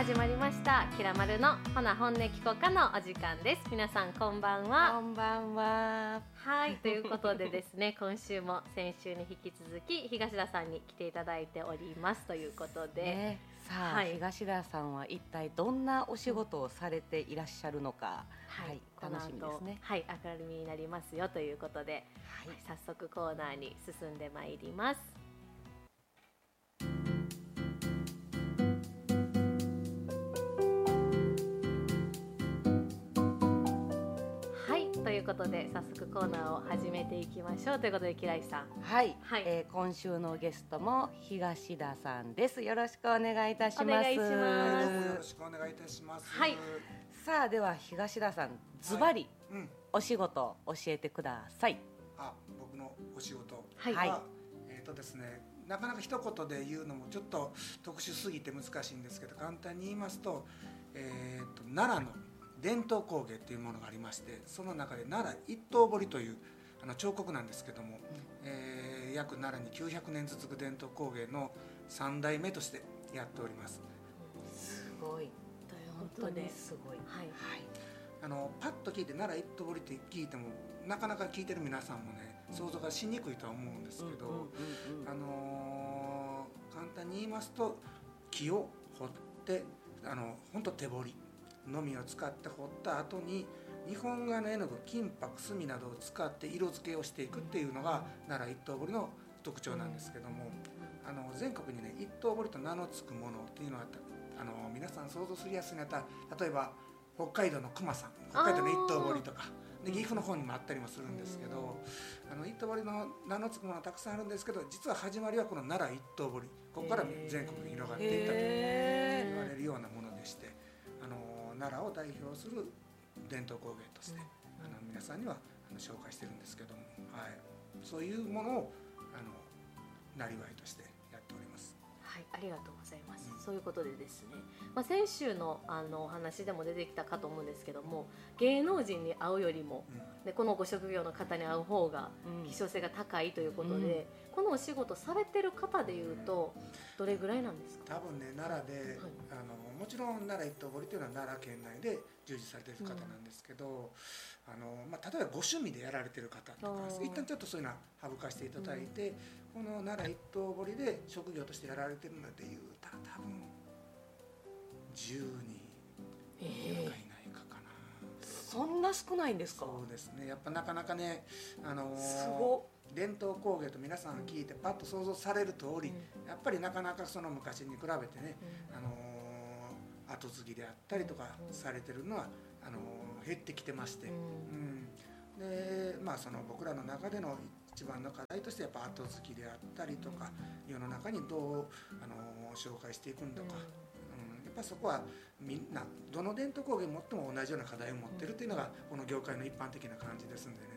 始まりましたキラマルのほな本音聞こかのお時間です。皆さんこんばんは。 こんばんは。 はい、ということでですね今週も先週に引き続き東田さんに来ていただいておりますということで、 ね、さあ、はい、東田さんは一体どんなお仕事をされていらっしゃるのか、 はい、 楽しみですね。 はい、明るみになりますよということで、はい、早速コーナーに進んでまいります。ということで早速コーナーを始めていきましょうということで、平井さん、 はい、はい、今週のゲストも東田さんです。よろしくお願いいたします。 お願いします。 よろしくお願いいたします。 はい、 さあでは東田さん、ズバリお仕事教えてください。 僕のお仕事は、 はい、ですね、なかなか一言で言うのもちょっと特殊すぎて難しいんですけど、簡単に言いますと、奈良の伝統工芸っていうものがありまして、その中で奈良一刀彫りという彫刻なんですけども、約奈良に900年続く伝統工芸の3代目としてやっております。 すごい、本当にすごい。はい、 パッと聞いて奈良一刀彫りって聞いてもなかなか聞いてる皆さんもね、想像がしにくいとは思うんですけど、簡単に言いますと、木を彫って本当手彫りのみを使って彫った後に日本画の絵の具、金箔、墨などを使って色付けをしていくっていうのが奈良一刀彫りの特徴なんですけども、全国にね一刀彫りと名の付くものっていうのは皆さん想像しやすいのだったら、例えば北海道の熊さん、北海道の一刀彫りとかで岐阜の方にもあったりもするんですけど、一刀彫りの名の付くものはたくさんあるんですけど、実は始まりはこの奈良一刀彫り、ここから全国に広がっていったと言われるようなものでして、奈良を代表する伝統工芸として皆さんには紹介してるんですけども、はい、そういうものをなりわいとしてやっております。 はい、ありがとうございます。そういうことでですね、先週のお話でも出てきたかと思うんですけども、芸能人に会うよりも、でこのご職業の方に会う方が希少性が高いということで、このお仕事されてる方でいうとどれぐらいなんですか？ 多分ね、奈良で、もちろん奈良一刀彫りというのは奈良県内で従事されている方なんですけど、例えばご趣味でやられている方とか、一旦ちょっとそういうのは省かせていただいて、この奈良一刀彫りで職業としてやられているのでいうたら多分10人いるかいないかかな。 そんな少ないんですか？ そうですね、やっぱなかなかね、 すご伝統工芸と皆さん聞いてパッと想像される通り、やっぱりなかなかその昔に比べてね、後継ぎであったりとかされてるのは減ってきてまして、でその僕らの中での一番の課題としてやっぱ後継ぎであったりとか、世の中にどう紹介していくんだか、やっぱそこはみんなどの伝統工芸を持っても同じような課題を持ってるっていうのがこの業界の一般的な感じですんでね。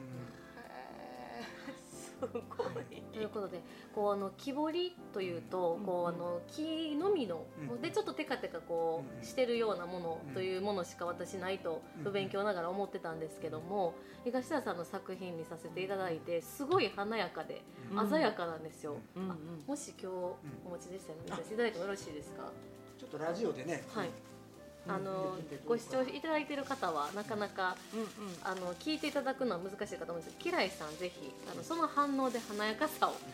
すごい。 ということで、木彫りというと木のみのでちょっとテカテカしてるようなものというものしか私ないと不勉強ながら思ってたんですけども、東田さんの作品見させていただいてすごい華やかで鮮やかなんですよ。もし今日お持ちでしたら見させていただいてもよろしいですか？ ちょっとラジオでね、 はい、ご視聴いただいている方はなかなか聞いていただくのは難しいかと思うんですけど、キライさんぜひその反応で華やかさを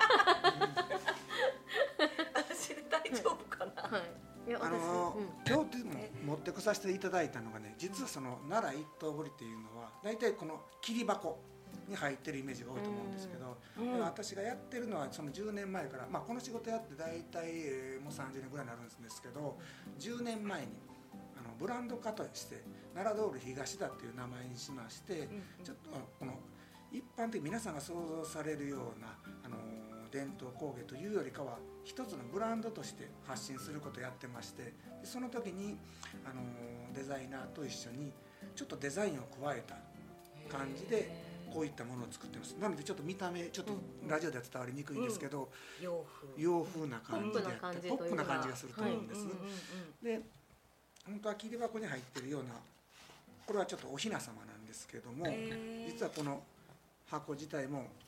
私で大丈夫かな？ はい、いや今日持ってこさせていただいたのがね、実はその奈良一刀彫りっていうのは大体この切り箱に入ってるイメージが多いと思うんですけど、私がやってるのはその10年前から、この仕事やって大体もう30年ぐらいになるんですけど、10年前にブランド化として奈良通り東田っていう名前にしまして、ちょっとこの一般的に皆さんが想像されるような伝統工芸というよりかは一つのブランドとして発信することをやってまして、その時にデザイナーと一緒にちょっとデザインを加えた感じでこういったものを作ってます。なのでちょっと見た目ちょっとラジオでは伝わりにくいんですけど、洋風な感じであってポップな感じがすると思うんです。で本当は切り箱に入ってるような、これはちょっとお雛様なんですけども、実はこの箱自体も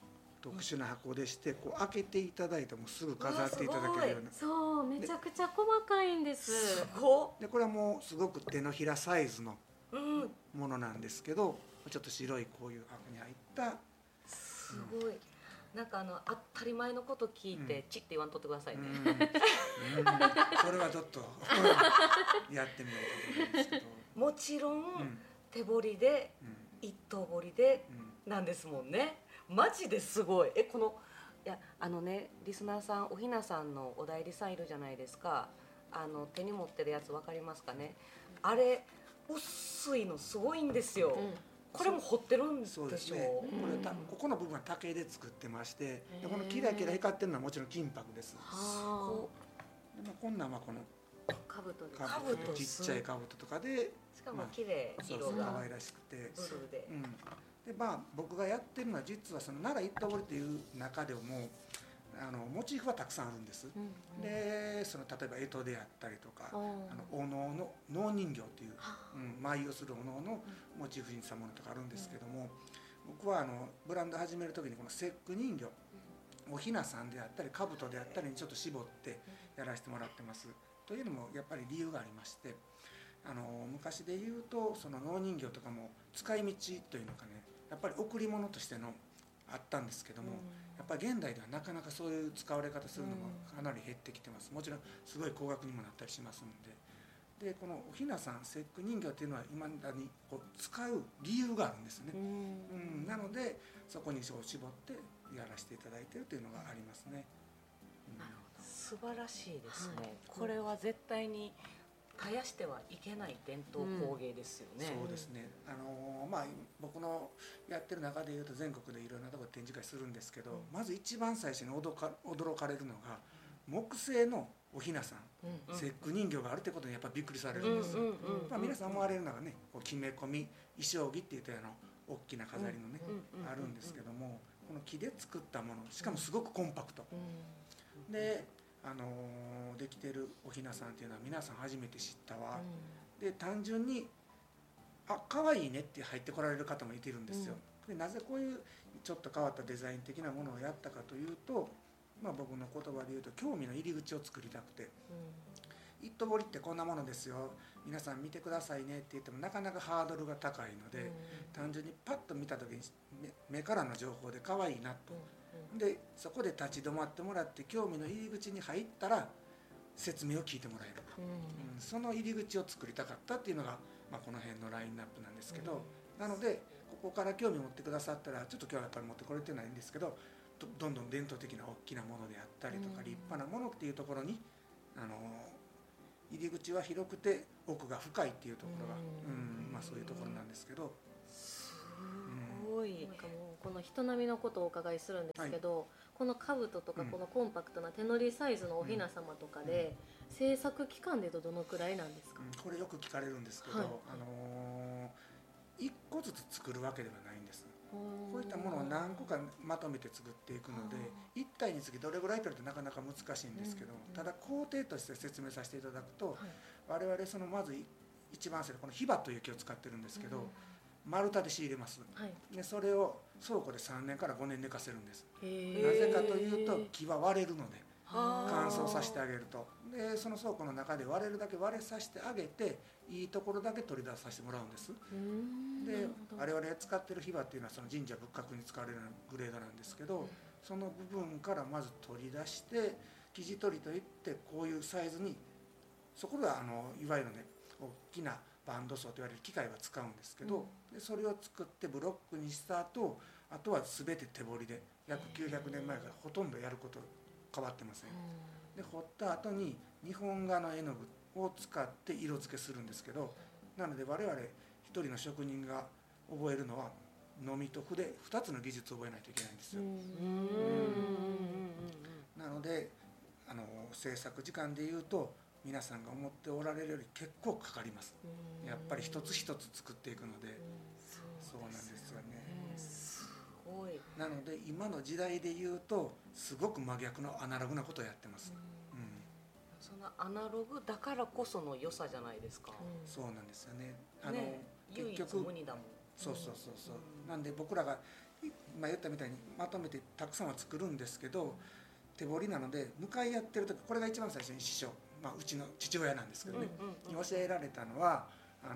特殊な箱でしてこう開けていただいてもすぐ飾っていただけるような。 そうめちゃくちゃ細かいんです。 すごでこれはもうすごく手のひらサイズのっ、うん、 ものなんですけど、ちょっと白いこういう箱に入ったすごい。なんか当たり前のこと聞いて、チッて言わんとってくださいね。 それはちょっとやってみようと思うんですけど。 もちろん、手彫りで、一刀彫りで、なんですもんね。マジですごい。このいやね、リスナーさん、おひなさんのお代理さんいるじゃないですか。手に持ってるやつ分かりますかね。あれ薄いのすごいんですよ。これも彫ってるんでしょ。 そうですね。ここの部分は竹で作ってまして、でこのキラキラ光ってるのはもちろん金箔です。でこんなんはこの兜ちっちゃい兜とかで、 しかも綺麗色が可愛らしくて、 ブルーで。 で僕がやってるのは実はその奈良一刀彫りという中でもモチーフはたくさんあるんです。でその例えば干支であったりとかお能の能人形という舞をするお能のモチーフにしたものとかあるんですけども、僕はブランド始める時にこの節句人形おひなさんであったり兜であったりにちょっと絞ってやらせてもらってます。というのもやっぱり理由がありまして、昔で言うとその能人形とかも使い道というのかね、やっぱり贈り物としてのあったんですけども、やっぱり現代ではなかなかそういう使われ方するのもかなり減ってきてます。もちろんすごい高額にもなったりしますので、このおひなさん節句人形っていうのは今だにこう使う理由があるんですね。なのでそこに絞ってやらせていただいているというのがありますね。 素晴らしいですね。これは絶対に絶やしてはいけない伝統工芸ですよね。 そうですね。僕のやってる中でいうと全国でいろんなところで展示会するんですけど、まず一番最初に驚かれるのが木製のおひなさん、節句人形があるってことにやっぱりびっくりされるんです。皆さん思われるのがね、決め込み衣装着っていうと大きな飾りのねあるんですけども、この木で作ったもの、しかもすごくコンパクトでできてるおひなさんっていうのは皆さん初めて知ったわ。で単純に可愛いねって入ってこられる方もいてるんですよ。でなぜこういうちょっと変わったデザイン的なものをやったかというと、僕の言葉で言うと興味の入り口を作りたくて、一刀彫りってこんなものですよ、皆さん見てくださいねって言ってもなかなかハードルが高いので、単純にパッと見た時に目からの情報で可愛いなと、でそこで立ち止まってもらって興味の入り口に入ったら説明を聞いてもらえる、その入り口を作りたかったっていうのが、この辺のラインナップなんですけど、なのでここから興味持ってくださったら、ちょっと今日はやっぱり持ってこれてないんですけど、どんどん伝統的な大きなものであったりとか立派なものっていうところに入り口は広くて奥が深いっていうところが、そういうところなんですけど。 すごい。 なんかもうこの人並みのことをお伺いするんですけど、この兜とかこのコンパクトな手乗りサイズのおひな様とかで、制作期間でどのくらいなんですか？ これよく聞かれるんですけど、1個ずつ作るわけではないんです。こういったものを何個かまとめて作っていくので、1体につきどれぐらいというとなかなか難しいんですけど、ただ工程として説明させていただくと、我々まず一番最初このヒバという木を使ってるんですけど、丸太で仕入れます、でそれを倉庫で3年から5年寝かせるんです。なぜかというと木は割れるので乾燥させてあげると、でその倉庫の中で割れるだけ割れさせてあげて、いいところだけ取り出させてもらうんです。で我々が使ってるヒバっていうのはその神社仏閣に使われるグレードなんですけど、その部分からまず取り出して生地取りといって、こういうサイズに、そこではいわゆるね大きなバンドソーと言われる機械は使うんですけど、でそれを作ってブロックにした後、あとは全て手彫りで約900年前からほとんどやること変わってません。で彫った後に日本画の絵の具を使って色付けするんですけど、なので我々一人の職人が覚えるのはのみと筆2つの技術を覚えないといけないんですよ。なので制作時間でいうと皆さんが思っておられるより結構かかります。やっぱり一つ一つ作っていくので、そうなんですよね。 すごい。 なので今の時代でいうとすごく真逆のアナログなことをやってます。 そのアナログだからこその良さじゃないですか。 そうなんですよね。 結局無二だもん。 そう。なんで僕らが今言ったみたいにまとめてたくさんは作るんですけど、手彫りなので向かい合ってる時、これが一番最初に師匠、うちの父親なんですけどね、に教えられたのは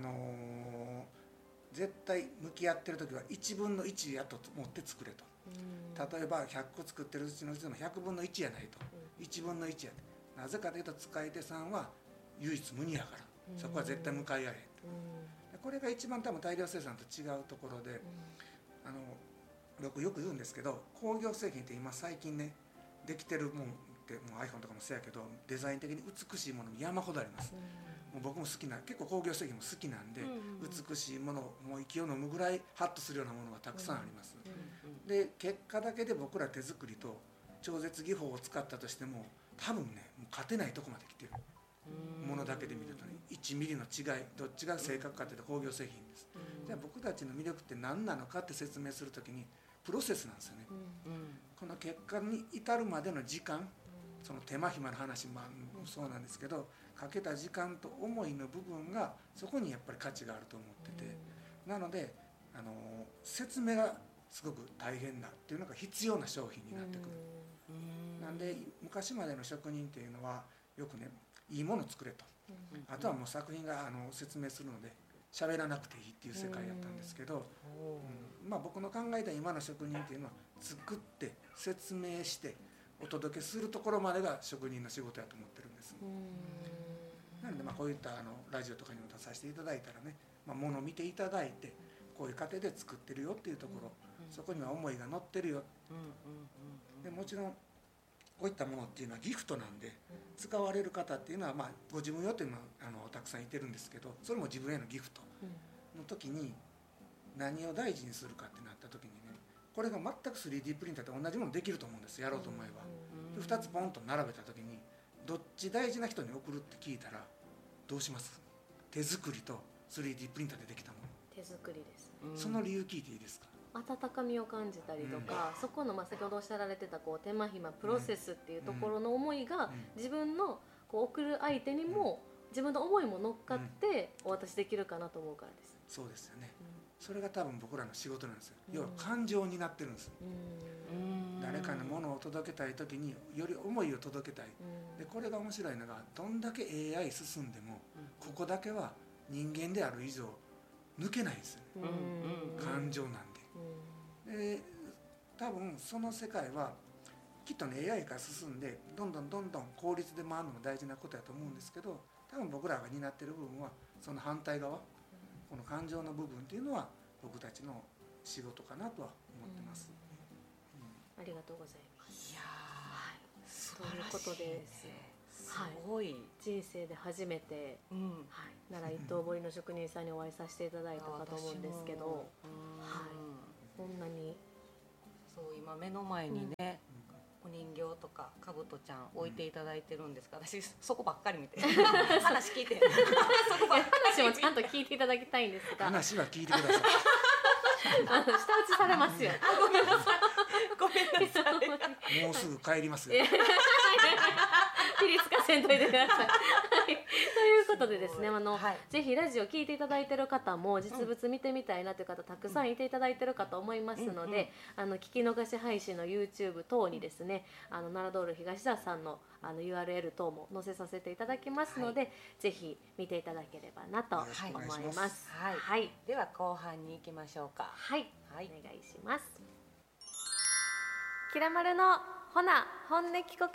絶対向き合ってる時は1分の1やと思って作れと。例えば100個作ってるうちのうちでも100分の1やないと、1分の1やで。なぜかというと使い手さんは唯一無二やから、そこは絶対向かい合えと。これが一番多分大量生産と違うところで、僕よく言うんですけど、工業製品って今最近ねできてるもんってもう iPhone とかもそうやけど、デザイン的に美しいもの山ほどあります。もう僕も好きな、結構工業製品も好きなんで、美しいもの、もう息を飲むぐらいハッとするようなものがたくさんあります。で結果だけで僕ら手作りと超絶技法を使ったとしても多分ねもう勝てないとこまで来てるものだけで見るとね、1ミリの違い、どっちが正確かというと工業製品です。じゃあ僕たちの魅力って何なのかって説明するときにプロセスなんですよね。この結果に至るまでの時間、その手間暇の話もそうなんですけど、かけた時間と思いの部分がそこにやっぱり価値があると思ってて、なので説明がすごく大変だっていうのが必要な商品になってくる。なんで昔までの職人っていうのはよくね、いいものを作れと、あとはもう作品が説明するので喋らなくていいっていう世界やったんですけど、僕の考えた今の職人っていうのは作って説明してお届けするところまでが職人の仕事やと思ってるんです。なのでこういったラジオとかにも出させていただいたらね、物を見ていただいてこういう過程で作ってるよっていうところ、そこには思いが乗ってるよ。でもちろんこういったものっていうのはギフトなんで、使われる方っていうのはご自分よっていうのはたくさんいてるんですけど、それも自分へのギフトの時に何を大事にするかってなった時にね、これが全く 3D プリンターと同じものできると思うんです、やろうと思えば。2つポンと並べた時にどっち大事な人に送るって聞いたらどうします？手作りと 3D プリンターでできたもの。 手作りです。 その理由聞いていいですか？ 温かみを感じたりとか、そこの先ほどおっしゃられてた手間暇プロセスっていうところの思いが、自分の送る相手にも自分の思いも乗っかってお渡しできるかなと思うからです。 そうですよね。それが多分僕らの仕事なんですよ。要は感情になってるんです。誰かのものを届けたい時により思いを届けたい。でこれが面白いのが、どんだけ AI 進んでもここだけは人間である以上抜けないんですよね。感情なんで。で多分その世界はきっとね AI が進んでどんどん効率で回るのも大事なことやと思うんですけど、多分僕らが担ってる部分はその反対側、この感情の部分っていうのは僕たちの仕事かなとは思ってます。 ありがとうございます。 いやということです。 すごい、 人生で初めて、奈良一刀彫りの職人さんにお会いさせていただいたかと思うんですけど、こんなにそう今目の前にね、お人形とかかぶとちゃん置いていただいてるんですが、私そこばっかり見て話聞いてそこばっかり話もちゃんと聞いていただきたいんですが、 話は聞いてください。 舌打ちされますよ。 ごめんなさいもうすぐ帰りますよ。 ピリつかせんといてください。ということでですね、ぜひラジオ聞いていただいている方も実物見てみたいなという方たくさんいていただいているかと思いますので、聞き逃し配信の YouTube 等にですね、奈良ドール東田さんのURL 等も載せさせていただきますので、ぜひ見ていただければなと思います。 では後半に行きましょうか。 お願いします。キラマルのほな本音聞こか。